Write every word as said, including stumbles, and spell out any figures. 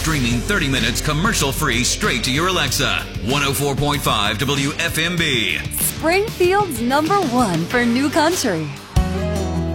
streaming thirty minutes commercial-free straight to your Alexa. one oh four point five W F M B. Springfield's number one for new country.